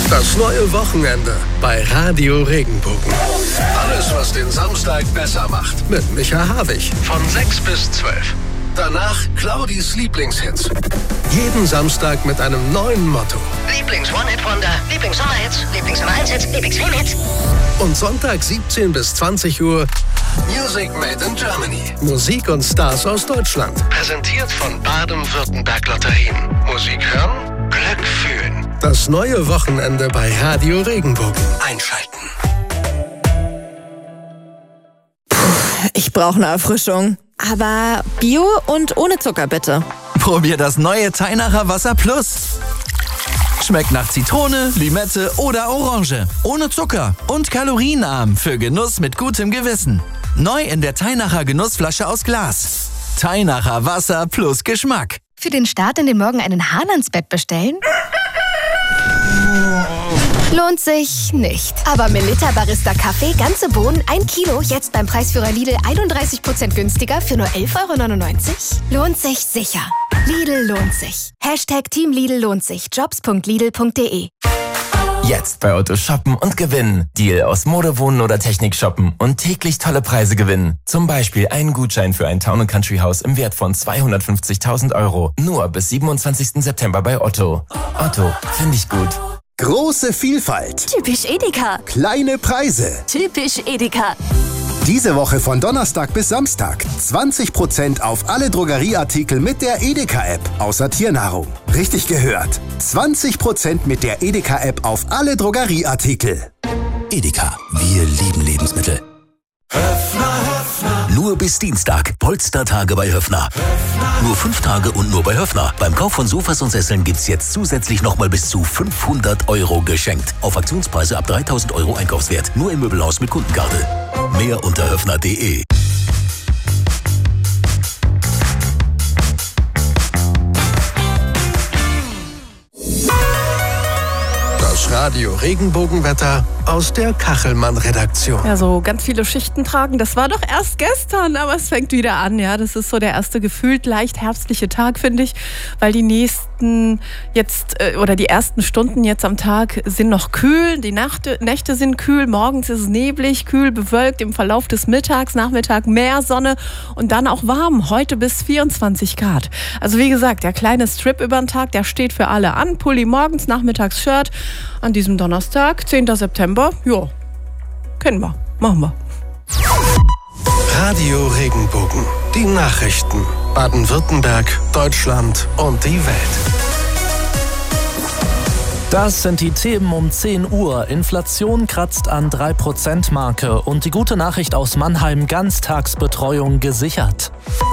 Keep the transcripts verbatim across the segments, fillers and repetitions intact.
Das neue Wochenende bei Radio Regenbogen. Alles, was den Samstag besser macht. Mit Micha Havig. Von sechs bis zwölf. Danach Claudis Lieblingshits. Jeden Samstag mit einem neuen Motto. Lieblings-One-Hit-Wonder, Lieblings-Sommerhits, Lieblings-Nummer eins Hits, Lieblings-Film-Hits. Und Sonntag siebzehn bis zwanzig Uhr Music Made in Germany. Musik und Stars aus Deutschland. Präsentiert von Baden-Württemberg Lotterien. Musik hören, Glück fühlen. Das neue Wochenende bei Radio Regenbogen. Einschalten. Puh, ich brauche eine Erfrischung. Aber Bio und ohne Zucker bitte. Probier das neue Teinacher Wasser Plus. Schmeckt nach Zitrone, Limette oder Orange. Ohne Zucker und kalorienarm für Genuss mit gutem Gewissen. Neu in der Teinacher Genussflasche aus Glas. Teinacher Wasser plus Geschmack. Für den Start in den Morgen einen Hahn ans Bett bestellen? Lohnt sich nicht. Aber Melitta Barista Kaffee, ganze Bohnen, ein Kilo, jetzt beim Preisführer Lidl einunddreißig Prozent günstiger für nur elf Euro neunundneunzig? Lohnt sich sicher. Lidl lohnt sich. Hashtag Team Lidl lohnt sich. Jobs punkt lidl punkt de. Jetzt bei Otto shoppen und gewinnen. Deal aus Mode, Wohnen oder Technik shoppen und täglich tolle Preise gewinnen. Zum Beispiel einen Gutschein für ein Town and Country Haus im Wert von zweihundertfünfzigtausend Euro. Nur bis siebenundzwanzigsten September bei Otto. Otto, finde ich gut. Große Vielfalt. Typisch Edeka. Kleine Preise. Typisch Edeka. Diese Woche von Donnerstag bis Samstag zwanzig Prozent auf alle Drogerieartikel mit der Edeka-App, außer Tiernahrung. Richtig gehört. zwanzig Prozent mit der Edeka-App auf alle Drogerieartikel. Edeka, wir lieben Lebensmittel. Höffner, Höffner. Nur bis Dienstag. Polstertage bei Höffner. Höffner. Nur fünf Tage und nur bei Höffner. Beim Kauf von Sofas und Sesseln gibt's jetzt zusätzlich nochmal bis zu fünfhundert Euro geschenkt. Auf Aktionspreise ab dreitausend Euro Einkaufswert. Nur im Möbelhaus mit Kundenkarte. Mehr unter höffner punkt de. Das Radio Regenbogenwetter aus der Kachelmann-Redaktion. Ja, so ganz viele Schichten tragen, das war doch erst gestern, aber es fängt wieder an. Ja, das ist so der erste gefühlt leicht herbstliche Tag, finde ich, weil die nächsten jetzt äh, oder die ersten Stunden jetzt am Tag sind noch kühl, die Nacht, Nächte sind kühl, morgens ist es neblig, kühl, bewölkt, im Verlauf des Mittags, Nachmittag mehr Sonne und dann auch warm, heute bis vierundzwanzig Grad. Also wie gesagt, der kleine Strip über den Tag, der steht für alle an, Pulli morgens, nachmittags Shirt. An diesem Donnerstag, zehnten September, ja, kennen wir, machen wir. Radio Regenbogen, die Nachrichten, Baden-Württemberg, Deutschland und die Welt. Das sind die Themen um zehn Uhr. Inflation kratzt an drei Prozent Marke und die gute Nachricht aus Mannheim, Ganztagsbetreuung gesichert.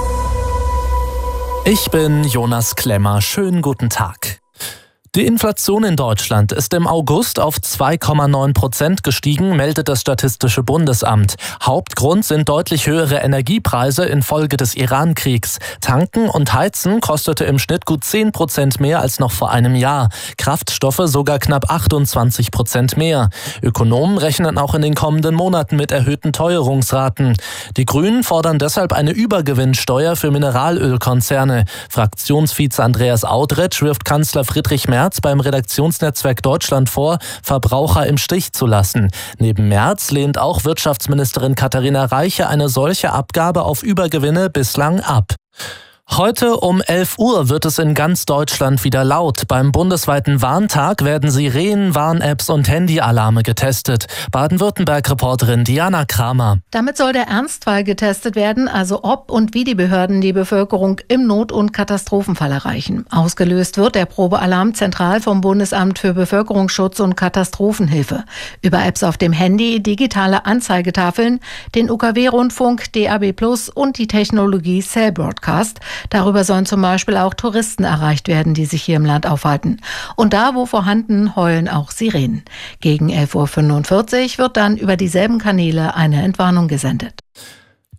Ich bin Jonas Klemmer, schönen guten Tag. Die Inflation in Deutschland ist im August auf zwei Komma neun Prozent gestiegen, meldet das Statistische Bundesamt. Hauptgrund sind deutlich höhere Energiepreise infolge des Iran-Kriegs. Tanken und Heizen kostete im Schnitt gut zehn Prozent mehr als noch vor einem Jahr. Kraftstoffe sogar knapp achtundzwanzig Prozent mehr. Ökonomen rechnen auch in den kommenden Monaten mit erhöhten Teuerungsraten. Die Grünen fordern deshalb eine Übergewinnsteuer für Mineralölkonzerne. Fraktionsvize Andreas Audretsch wirft Kanzler Friedrich Merz beim Redaktionsnetzwerk Deutschland vor, Verbraucher im Stich zu lassen. Neben Merz lehnt auch Wirtschaftsministerin Katharina Reiche eine solche Abgabe auf Übergewinne bislang ab. Heute um elf Uhr wird es in ganz Deutschland wieder laut. Beim bundesweiten Warntag werden Sirenen, Warn-Apps und Handyalarme getestet. Baden-Württemberg-Reporterin Diana Kramer. Damit soll der Ernstfall getestet werden, also ob und wie die Behörden die Bevölkerung im Not- und Katastrophenfall erreichen. Ausgelöst wird der Probealarm zentral vom Bundesamt für Bevölkerungsschutz und Katastrophenhilfe. Über Apps auf dem Handy, digitale Anzeigetafeln, den U K W-Rundfunk, D A B plus und die Technologie Cell Broadcast. Darüber sollen zum Beispiel auch Touristen erreicht werden, die sich hier im Land aufhalten. Und da, wo vorhanden, heulen auch Sirenen. Gegen elf Uhr fünfundvierzig wird dann über dieselben Kanäle eine Entwarnung gesendet.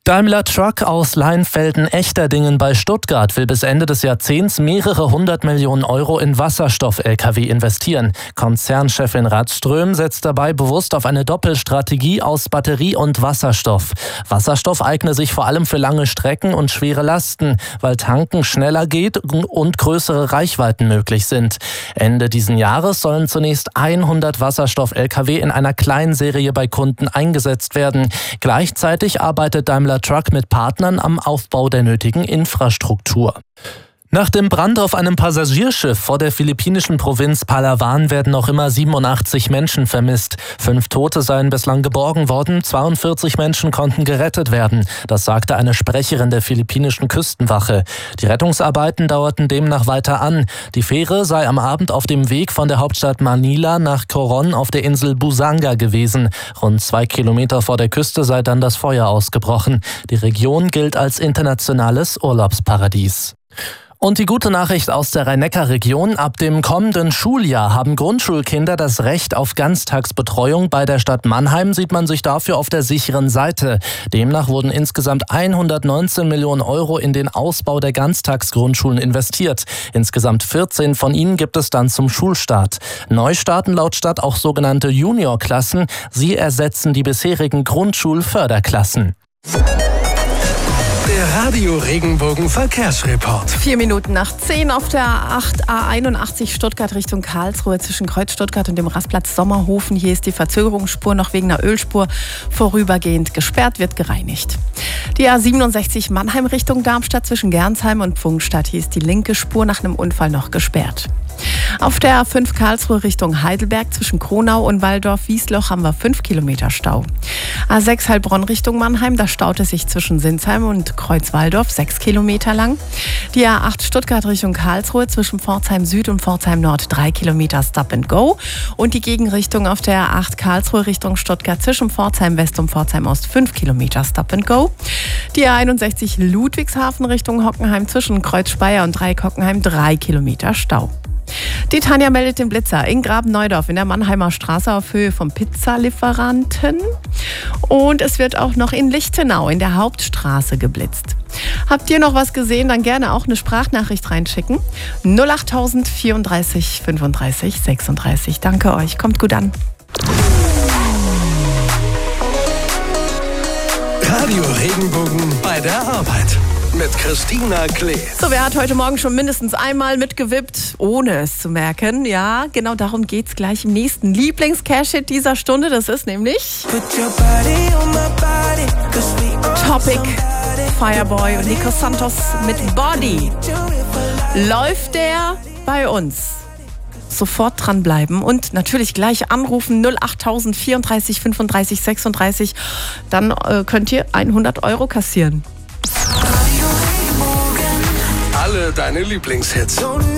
Daimler Truck aus Leinfelden-Echterdingen bei Stuttgart will bis Ende des Jahrzehnts mehrere hundert Millionen Euro in Wasserstoff-L K W investieren. Konzernchefin Radström setzt dabei bewusst auf eine Doppelstrategie aus Batterie und Wasserstoff. Wasserstoff eigne sich vor allem für lange Strecken und schwere Lasten, weil Tanken schneller geht und größere Reichweiten möglich sind. Ende diesen Jahres sollen zunächst hundert Wasserstoff-L K W in einer Kleinserie bei Kunden eingesetzt werden. Gleichzeitig arbeitet Daimler Truck mit Partnern am Aufbau der nötigen Infrastruktur. Nach dem Brand auf einem Passagierschiff vor der philippinischen Provinz Palawan werden noch immer siebenundachtzig Menschen vermisst. Fünf Tote seien bislang geborgen worden, zweiundvierzig Menschen konnten gerettet werden. Das sagte eine Sprecherin der philippinischen Küstenwache. Die Rettungsarbeiten dauerten demnach weiter an. Die Fähre sei am Abend auf dem Weg von der Hauptstadt Manila nach Coron auf der Insel Busanga gewesen. Rund zwei Kilometer vor der Küste sei dann das Feuer ausgebrochen. Die Region gilt als internationales Urlaubsparadies. Und die gute Nachricht aus der Rhein-Neckar-Region: Ab dem kommenden Schuljahr haben Grundschulkinder das Recht auf Ganztagsbetreuung. Bei der Stadt Mannheim sieht man sich dafür auf der sicheren Seite. Demnach wurden insgesamt hundertneunzehn Millionen Euro in den Ausbau der Ganztagsgrundschulen investiert. Insgesamt vierzehn von ihnen gibt es dann zum Schulstart. Neu starten laut Stadt auch sogenannte Juniorklassen. Sie ersetzen die bisherigen Grundschulförderklassen. Der Radio-Regenbogen-Verkehrsreport. Vier Minuten nach zehn auf der acht A einundachtzig Stuttgart Richtung Karlsruhe zwischen Kreuz Stuttgart und dem Rastplatz Sommerhofen. Hier ist die Verzögerungsspur noch wegen einer Ölspur vorübergehend gesperrt, wird gereinigt. Die A siebenundsechzig Mannheim Richtung Darmstadt zwischen Gernsheim und Pfungstadt. Hier ist die linke Spur nach einem Unfall noch gesperrt. Auf der A fünf Karlsruhe Richtung Heidelberg zwischen Kronau und Walldorf-Wiesloch haben wir fünf Kilometer Stau. A sechs Heilbronn Richtung Mannheim, da staut es sich zwischen Sinsheim und Kreuz-Walldorf sechs Kilometer lang. Die A acht Stuttgart Richtung Karlsruhe zwischen Pforzheim Süd und Pforzheim Nord drei Kilometer Stop and Go. Und die Gegenrichtung auf der A acht Karlsruhe Richtung Stuttgart zwischen Pforzheim West und Pforzheim Ost fünf Kilometer Stop and Go. Die A einundsechzig Ludwigshafen Richtung Hockenheim zwischen Kreuz Speyer und Dreieck-Hockenheim drei Kilometer Stau. Die Tanja meldet den Blitzer in Graben-Neudorf in der Mannheimer Straße auf Höhe vom Pizzalieferanten. Und es wird auch noch in Lichtenau in der Hauptstraße geblitzt. Habt ihr noch was gesehen, dann gerne auch eine Sprachnachricht reinschicken. null achttausend vierunddreißig fünfunddreißig sechsunddreißig. Danke euch, kommt gut an. Radio Regenbogen bei der Arbeit. Mit Christina Klee. So, wer hat heute Morgen schon mindestens einmal mitgewippt, ohne es zu merken? Ja, genau darum geht's gleich im nächsten Lieblings-Cash-Hit dieser Stunde. Das ist nämlich Topic, Fireboy und Nico Santos mit Body. Läuft der bei uns? Sofort dranbleiben und natürlich gleich anrufen null achttausend vierunddreißig fünfunddreißig sechsunddreißig. Dann äh, könnt ihr hundert Euro kassieren. Alle deine Lieblingshits.